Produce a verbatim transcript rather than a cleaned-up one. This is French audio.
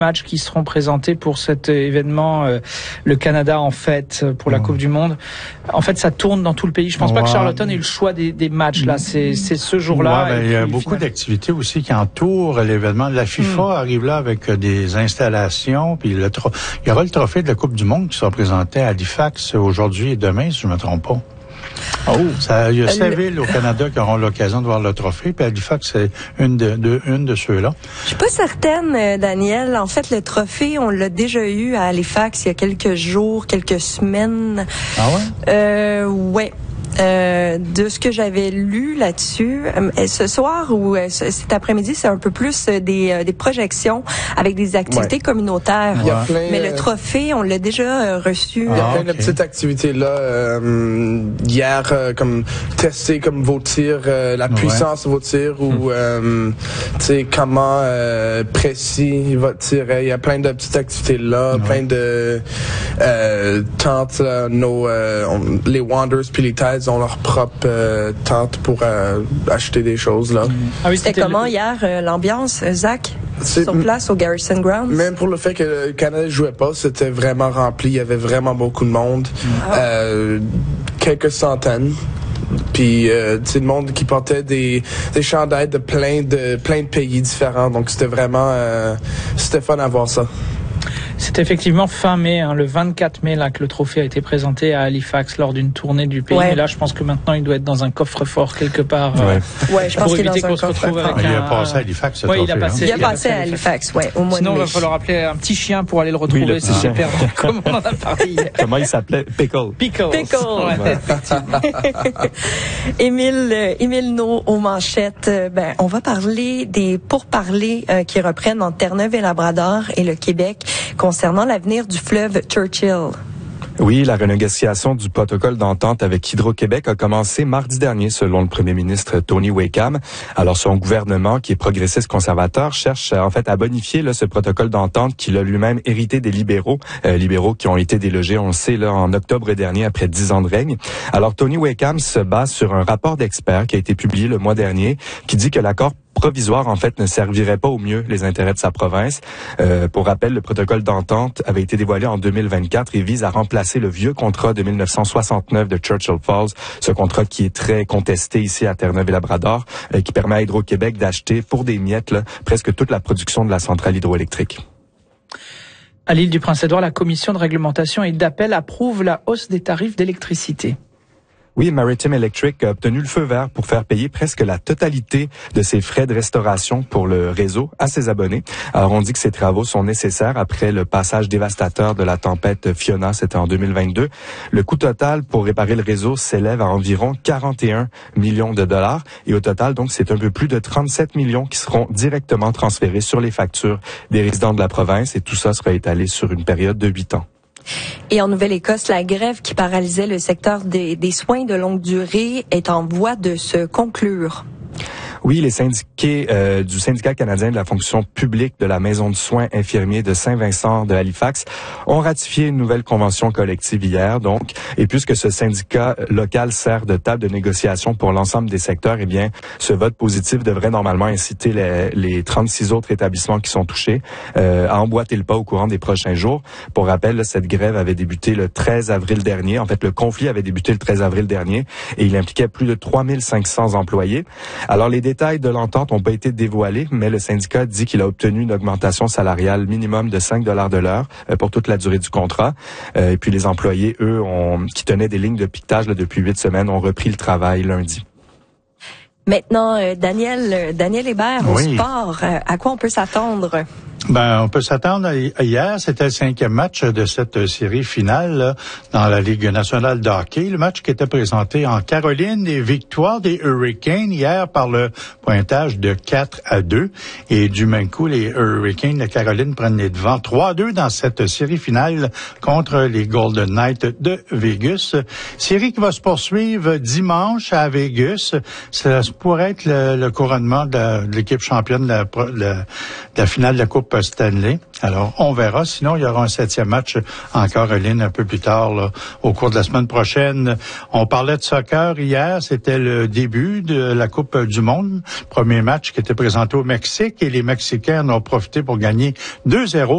matchs qui seront présentés pour cet événement, euh, le Canada en fête pour la mmh. Coupe du Monde. En fait, ça tourne dans tout le pays. Je pense ouais. pas que Charlottetown ait eu le choix des, des matchs là. C'est, c'est ce jour-là. Ouais, ben, il y a beaucoup finalement... d'activités aussi qui entourent l'événement. La FIFA mmh. arrive là avec des installations. Puis le tro... il y aura le trophée de la Coupe du Monde qui sera présenté à Halifax aujourd'hui et demain, si je ne me trompe pas. Oh, ça, il y a sept villes au Canada qui auront l'occasion de voir le trophée, puis Halifax, c'est une de, de, une de ceux-là. Je suis pas certaine, Daniel. En fait, le trophée, on l'a déjà eu à Halifax il y a quelques jours, quelques semaines. Ah ouais? Euh, ouais. Euh, de ce que j'avais lu là-dessus, euh, ce soir ou euh, cet après-midi, c'est un peu plus euh, des, euh, des projections avec des activités ouais. communautaires. Il y a plein, Mais le trophée, on l'a déjà euh, reçu. Il y a ah, plein okay. de petites activités là. Euh, hier, euh, comme tester comme vos tirs, euh, la puissance ouais. de vos tirs ou hum. euh, tu sais comment euh, précis votre tir. Il y a plein de petites activités là, ouais. plein de euh, tentes. Là, nos euh, on, les Wanderers puis les Tides ont leur propre euh, tente pour euh, acheter des choses là. Ah oui, c'était, c'était comment le... hier euh, l'ambiance, Zach, c'est, sur place au Garrison Grounds? Même pour le fait que le Canada jouait pas, c'était vraiment rempli. Il y avait vraiment beaucoup de monde, ah. euh, quelques centaines. Puis euh, tu sais, le monde qui portait des des chandails de plein de plein de pays différents. Donc c'était vraiment euh, c'était fun à voir ça. C'est effectivement fin mai, hein, le vingt-quatre mai, là, que le trophée a été présenté à Halifax lors d'une tournée du pays. Ouais. Et là, je pense que maintenant, il doit être dans un coffre-fort quelque part. Ouais, euh, ouais je pense qu'il est dans un coffre-fort. Il a passé à Halifax, ce ouais, trophée. Il a passé, il a passé à Halifax, ouais, au mois Sinon, de mai. il va falloir appeler un petit chien pour aller le retrouver. Oui, le si j'ai perdu, comme on en a parlé hier. Comment il s'appelait? Pickle. Pickle. Pickle. Ouais, Émile, euh, Émile No aux manchettes. Euh, ben, on va parler des pourparlers euh, qui reprennent entre Terre-Neuve et Labrador et le Québec concernant l'avenir du fleuve Churchill. Oui, la renégociation du protocole d'entente avec Hydro-Québec a commencé mardi dernier, selon le premier ministre Tony Wakeham. Alors, son gouvernement, qui est progressiste conservateur, cherche en fait à bonifier là, ce protocole d'entente qu'il a lui-même hérité des libéraux, euh, libéraux qui ont été délogés, on le sait, là, en octobre dernier, après dix ans de règne. Alors, Tony Wakeham se base sur un rapport d'experts qui a été publié le mois dernier, qui dit que l'accord provisoire, en fait, ne servirait pas au mieux les intérêts de sa province. Euh, pour rappel, le protocole d'entente avait été dévoilé en deux mille vingt-quatre et vise à remplacer le vieux contrat de dix-neuf cent soixante-neuf de Churchill Falls, ce contrat qui est très contesté ici à Terre-Neuve et Labrador, euh, qui permet à Hydro-Québec d'acheter pour des miettes là, presque toute la production de la centrale hydroélectrique. À l'île du Prince-Édouard, la commission de réglementation et d'appel approuve la hausse des tarifs d'électricité. Oui, Maritime Electric a obtenu le feu vert pour faire payer presque la totalité de ses frais de restauration pour le réseau à ses abonnés. Alors, on dit que ces travaux sont nécessaires après le passage dévastateur de la tempête Fiona, c'était en deux mille vingt-deux. Le coût total pour réparer le réseau s'élève à environ quarante et un millions de dollars. Et au total, donc, c'est un peu plus de trente-sept millions qui seront directement transférés sur les factures des résidents de la province. Et tout ça sera étalé sur une période de huit ans. Et en Nouvelle-Écosse, la grève qui paralysait le secteur des, des soins de longue durée est en voie de se conclure. Oui, les syndiqués euh, du syndicat canadien de la fonction publique de la maison de soins infirmiers de Saint-Vincent de Halifax ont ratifié une nouvelle convention collective hier, donc. Et puisque ce syndicat local sert de table de négociation pour l'ensemble des secteurs, eh bien, ce vote positif devrait normalement inciter les, les trente-six autres établissements qui sont touchés euh, à emboîter le pas au courant des prochains jours. Pour rappel, là, cette grève avait débuté le treize avril dernier. En fait, le conflit avait débuté le treize avril dernier et il impliquait plus de trois mille cinq cents employés. Alors, les Les détails de l'entente n'ont pas été dévoilés, mais le syndicat dit qu'il a obtenu une augmentation salariale minimum de cinq dollars de l'heure pour toute la durée du contrat. Et puis les employés, eux, ont, qui tenaient des lignes de piquetage là, depuis huit semaines, ont repris le travail lundi. Maintenant, euh, Daniel, euh, Daniel Hébert, au oui. sport, euh, à quoi on peut s'attendre? Ben, on peut s'attendre à hier, c'était le cinquième match de cette série finale là, dans la Ligue nationale de hockey. Le match qui était présenté en Caroline, des victoires des Hurricanes hier par le pointage de quatre à deux. Et du même coup, les Hurricanes de Caroline prennent les devants trois à deux dans cette série finale contre les Golden Knights de Vegas. Série qui va se poursuivre dimanche à Vegas. Ça pourrait être le, le couronnement de, la, de l'équipe championne de la, de la, de la finale de la Coupe Stanley. Alors, on verra. Sinon, il y aura un septième match en Caroline un peu plus tard, là, au cours de la semaine prochaine. On parlait de soccer hier. C'était le début de la Coupe du Monde. Premier match qui était présenté au Mexique et les Mexicains en ont profité pour gagner deux zéro